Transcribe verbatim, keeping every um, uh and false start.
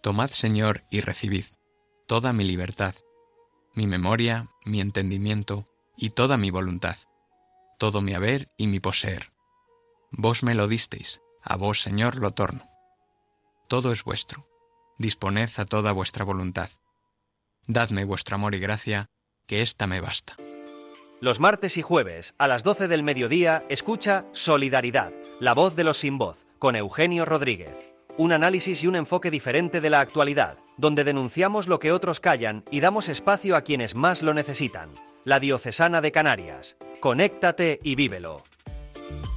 Tomad, Señor, y recibid toda mi libertad, mi memoria, mi entendimiento y toda mi voluntad, todo mi haber y mi poseer. Vos me lo disteis, a vos, Señor, lo torno. Todo es vuestro, disponed a toda vuestra voluntad. Dadme vuestro amor y gracia, que ésta me basta. Los martes y jueves, a las doce del mediodía, escucha Solidaridad, la voz de los sin voz, con Eugenio Rodríguez. Un análisis y un enfoque diferente de la actualidad, donde denunciamos lo que otros callan y damos espacio a quienes más lo necesitan. La Diocesana de Canarias. Conéctate y vívelo.